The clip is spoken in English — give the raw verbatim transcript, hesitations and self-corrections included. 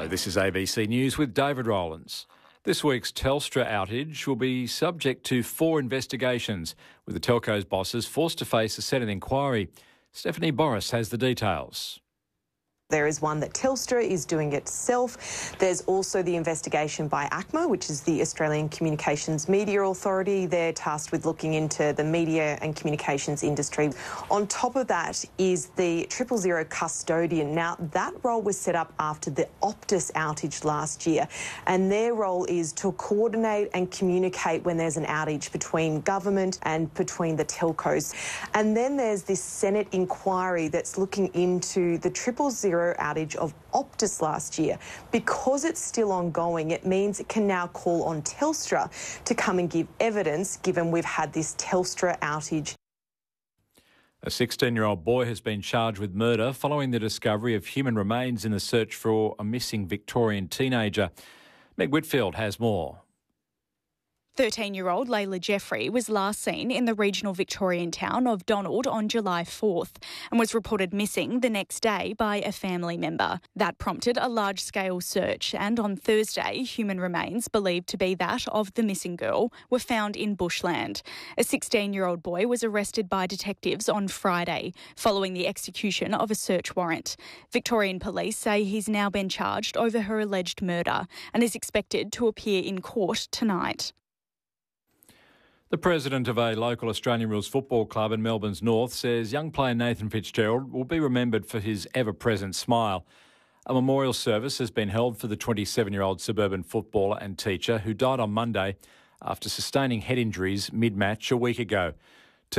Hello, this is A B C News with David Rowlands. This week's Telstra outage will be subject to four investigations, with the telco's bosses forced to face a Senate inquiry. Stephanie Boris has the details. There is one that Telstra is doing itself. There's also the investigation by ACMA, which is the Australian Communications Media Authority. They're tasked with looking into the media and communications industry. On top of that is the Triple Zero custodian. Now, that role was set up after the Optus outage last year, and their role is to coordinate and communicate when there's an outage between government and between the telcos. And then there's this Senate inquiry that's looking into the Triple Zero outage of Optus last year. Because it's still ongoing, it means it can now call on Telstra to come and give evidence, given we've had this Telstra outage. A sixteen-year-old boy has been charged with murder following the discovery of human remains in the search for a missing Victorian teenager. Meg Whitfield has more. thirteen-year-old Layla Jeffrey was last seen in the regional Victorian town of Donald on July fourth and was reported missing the next day by a family member. That prompted a large-scale search, and on Thursday, human remains believed to be that of the missing girl were found in bushland. A sixteen-year-old boy was arrested by detectives on Friday following the execution of a search warrant. Victorian police say he's now been charged over her alleged murder and is expected to appear in court tonight. The president of a local Australian rules football club in Melbourne's north says young player Nathan Fitzgerald will be remembered for his ever-present smile. A memorial service has been held for the twenty-seven-year-old suburban footballer and teacher who died on Monday after sustaining head injuries mid-match a week ago.